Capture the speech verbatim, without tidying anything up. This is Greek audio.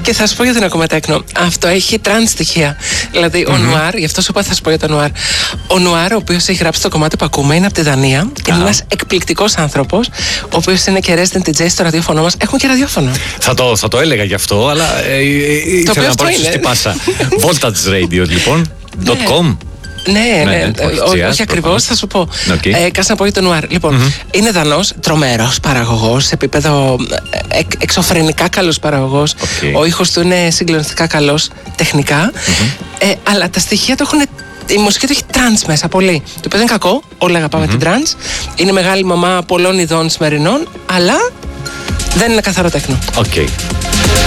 Και θα σου πω γιατί δεν ακούμε τέκνο. Αυτό έχει τρανς στοιχεία. Δηλαδή, mm-hmm. ο Νουάρ, γι' αυτό σου είπα θα σου πω για τον Νουάρ. Ο Νουάρ, ο οποίος έχει γράψει το κομμάτι που ακούμε, είναι από τη Δανία. Ah. Είναι ένας εκπληκτικός άνθρωπος, ο οποίος είναι και resident ντι τζέι στο ραδιόφωνο μας. Έχουμε και ραδιόφωνο. Θα το, θα το έλεγα γι' αυτό, αλλά ε, ε, ήθελα να πάρω σωστή πάσα. Voltage Radio, λοιπόν. .com. Ναι, ναι, ναι, όχι, όχι ακριβώς, θα σου πω. Okay. Ε, Κάτσε να πω για τον Νουάρ. Λοιπόν, mm-hmm. είναι Δανός, τρομερός παραγωγός, σε επίπεδο ε, εξωφρενικά καλός παραγωγός. Okay. Ο ήχος του είναι συγκλονιστικά καλός τεχνικά. Mm-hmm. Ε, αλλά τα στοιχεία του έχουν. Η μουσική του έχει τρανς μέσα πολύ. Το οποίο δεν είναι κακό, όλοι αγαπάμε mm-hmm. την τρανς. Είναι μεγάλη μαμά πολλών ειδών σημερινών, αλλά δεν είναι καθαρό τέκνο. Okay.